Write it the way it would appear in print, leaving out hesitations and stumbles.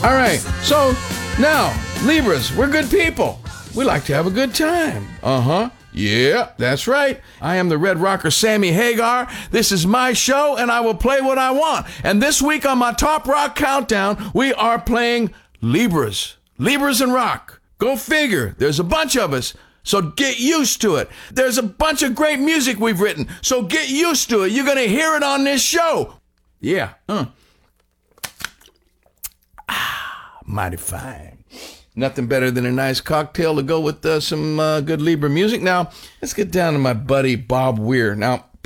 All right, so now, Libras, we're good people. We like to have a good time. Yeah, that's right. I am the Red Rocker Sammy Hagar. This is my show, and I will play what I want. And this week on my Top Rock Countdown, we are playing Libras. Libras and rock. Go figure. There's a bunch of us, so get used to it. There's a bunch of great music we've written, so get used to it. You're going to hear it on this show. Yeah. Mighty fine. Nothing better than a nice cocktail to go with some good Libra music. Now, let's get down to my buddy Bob Weir. Now,